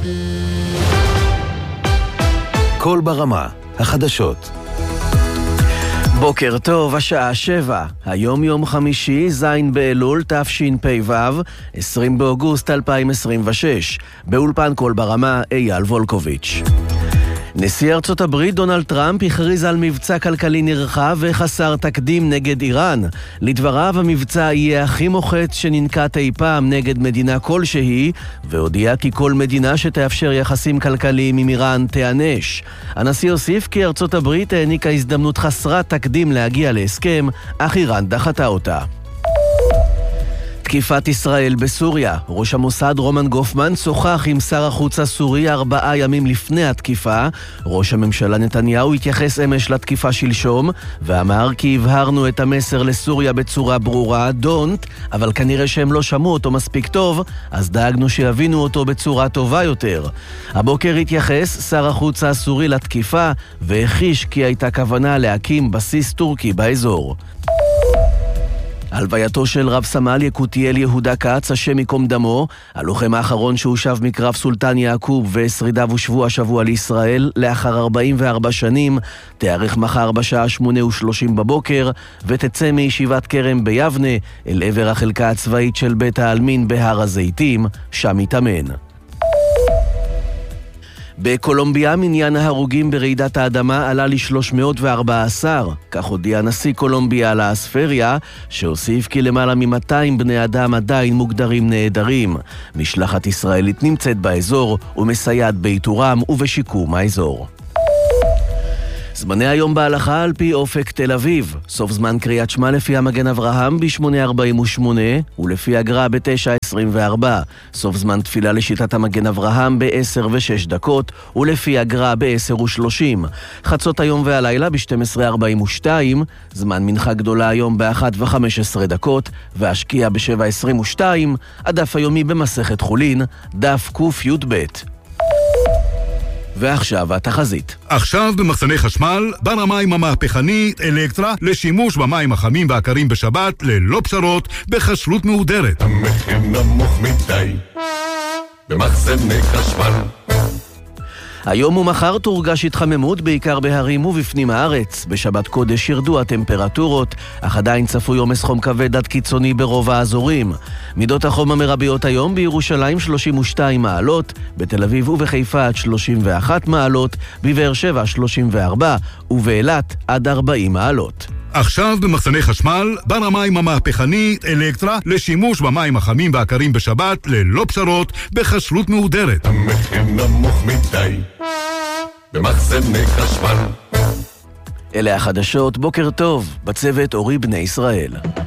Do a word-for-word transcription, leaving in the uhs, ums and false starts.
כל ברמה, החדשות. בוקר טוב, השעה שבע. היום יום חמישי, זין באלול תשפ"ו, עשרים באוגוסט אלפיים עשרים ושש. באולפן כל ברמה, אייל וולקוביץ'. נשיא ארצות הברית דונלד טראמפ הכריז על מבצע כלכלי נרחב וחסר תקדים נגד איראן. לדבריו, המבצע יהיה הכי מוחץ שננקט אי פעם נגד מדינה כלשהי, והודיע כי כל מדינה שתאפשר יחסים כלכליים עם איראן תיענש. הנשיא הוסיף כי ארצות הברית העניקה הזדמנות חסרת תקדים להגיע להסכם, אך איראן דחתה אותה. תקיפת ישראל בסוריה. ראש המוסד רומן גופמן שוחח עם שר החוץ הסורי ארבעה ימים לפני התקיפה. ראש הממשלה נתניהו התייחס אמש לתקיפה שלשום, ואמר כי הבהרנו את המסר לסוריה בצורה ברורה, don't, אבל כנראה שהם לא שמעו אותו מספיק טוב, אז דאגנו שיבינו אותו בצורה טובה יותר. הבוקר התייחס שר החוץ הסורי לתקיפה, והחיש כי הייתה כוונה להקים בסיס טורקי באזור. הלווייתו של רב סמל יקותיאל יהודה כץ, השם ייקום דמו, הלוחם האחרון שהושב מקרב סולטן יעקוב ושרידיו הושבו השבוע לישראל לאחר ארבעים וארבע שנים, תארך מחר בשעה שמונה ושלושים בבוקר ותצא מישיבת כרם ביבנה אל עבר החלקה הצבאית של בית העלמין בהר הזיתים, שם יתאמן. בקולומביה מניין ההרוגים ברעידת האדמה עלה ל-שלוש מאות וארבע עשרה, כך הודיע נשיא קולומביה לאספריה, שהוסיף כי למעלה מ-מאתיים בני אדם עדיין מוגדרים נעדרים. משלחת ישראלית נמצאת באזור ומסייעת באיתורם ובשיקום האזור. זמני היום בהלכה על פי אופק תל אביב. סוף זמן קריאת שמע לפי המגן אברהם ב-שמונה ארבעים ושמונה ולפי הגר"א ב-תשע עשרים וארבע. סוף זמן תפילה לשיטת המגן אברהם ב-עשר ושש דקות ולפי הגר"א ב-עשר ושלושים. חצות היום והלילה ב-שתים עשרה ארבעים ושתיים. זמן מנחה גדולה היום ב-אחת וחמש עשרה דקות והשקיע ב-שבע עשרים ושתיים. הדף היומי במסכת חולין, דף ק"י"ב. ועכשיו התחזית. עכשיו במחסני חשמל, בר המים המהפכנית אלקטרה לשימוש במים החמים והקרים בשבת ללא פשרות בכשרות מהודרת. המחיר נמוך מדי במחסני חשמל. היום ומחר תורגש התחממות בעיקר בהרים ובפנים הארץ. בשבת קודש ירדו הטמפרטורות, אך עדיין צפוי עומס חום כבד עד קיצוני ברוב האזורים. מידות החום המרביות היום בירושלים שלושים ושתיים מעלות, בתל אביב ובחיפה עד שלושים ואחת מעלות, בבאר שבע שלושים וארבע ובאילת עד ארבעים מעלות. עכשיו במחסני חשמל, בר המים המהפכנית אלקטרה לשימוש במים החמים והקרים בשבת ללא פשרות בכשרות מהודרת. המחיר נמוך מדי במחסני חשמל. אלה החדשות, בוקר טוב, בצוות אורי בני ישראל.